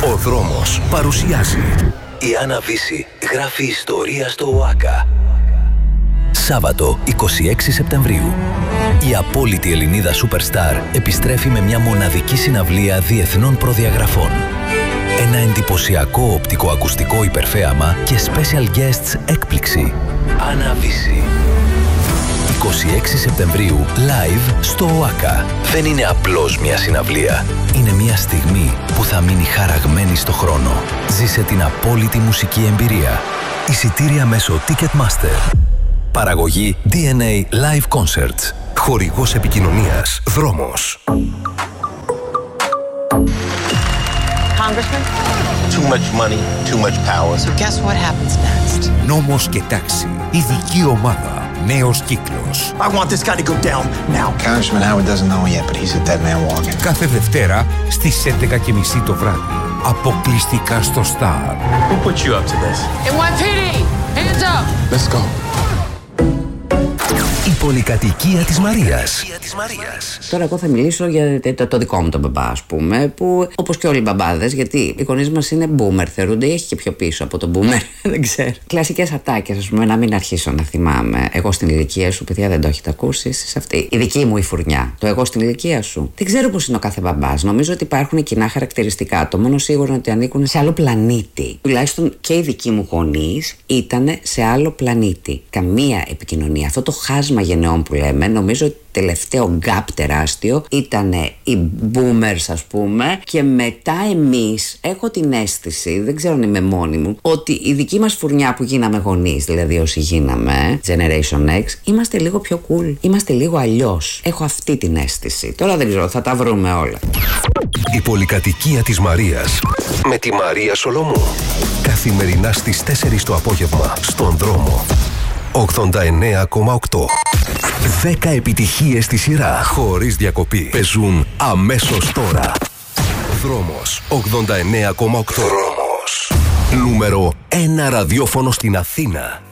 Ο Δρόμος παρουσιάζει. Η Άννα Βύση γράφει ιστορία στο ΟΑΚΑ. Σάββατο 26 Σεπτεμβρίου. Η απόλυτη Ελληνίδα Superstar επιστρέφει με μια μοναδική συναυλία διεθνών προδιαγραφών. Ένα εντυπωσιακό οπτικοακουστικό υπερθέαμα και special guests έκπληξη. Άννα Βύση. 26 Σεπτεμβρίου, live στο ΟΑΚΑ. Δεν είναι απλώς μια συναυλία. Είναι μια στιγμή που θα μείνει χαραγμένη στο χρόνο. Ζήσε την απόλυτη μουσική εμπειρία. Εισιτήρια μέσω Ticketmaster. Παραγωγή DNA Live Concerts. Χορηγός επικοινωνίας Δρόμος. Congressman? Too much money, too much power. So guess what happens next? Νόμος και τάξη. Ειδική ομάδα. Νέος κύκλος. I want this guy to go down now. Congressman Howard doesn't know yet, but he's a dead man walking. Κάθε Δευτέρα στις 11:30 το βράδυ. Αποκλειστικά στο Star. Who put you up to this? NYPD! Hands up! Let's go. Η πολυκατοικία της Μαρίας. Τώρα εγώ θα μιλήσω για το δικό μου τον μπαμπά, ας πούμε, που όπως και όλοι οι μπαμπάδες, γιατί οι γονείς μας είναι boomer, θεωρούνται ή έχει και πιο πίσω από τον boomer, δεν ξέρω. Κλασικές ατάκες, ας πούμε, να μην αρχίσω να θυμάμαι. Εγώ στην ηλικία σου, παιδιά, δεν το έχετε ακούσει, εσείς αυτή. Η δική μου η φουρνιά. Το εγώ στην ηλικία σου. Δεν ξέρω πώς είναι ο κάθε μπαμπάς. Νομίζω ότι υπάρχουν κοινά χαρακτηριστικά. Το μόνο σίγουρο είναι ότι ανήκουν σε άλλο πλανήτη. Τουλάχιστον και οι δικοί μου γονείς ήταν σε άλλο πλανήτη. Καμία επικοινωνία. Αυτό το χάσμα γενεών που λέμε, νομίζω ότι τελευταίο gap τεράστιο ήταν οι boomers, ας πούμε, και μετά εμείς, έχω την αίσθηση, δεν ξέρω αν είμαι μόνη μου, ότι η δική μας φουρνιά που γίναμε γονείς, δηλαδή όσοι γίναμε Generation X, είμαστε λίγο πιο cool, είμαστε λίγο αλλιώς. Έχω αυτή την αίσθηση. Τώρα δεν ξέρω, θα τα βρούμε όλα. Η πολυκατοικία της Μαρίας με τη Μαρία Σολομού. Καθημερινά στις 4 το απόγευμα στον Δρόμο. 89,8. 10 επιτυχίες στη σειρά χωρίς διακοπή παίζουν αμέσως τώρα. Δρόμος 89,8. Δρόμος. Νούμερο 1 ραδιόφωνο στην Αθήνα.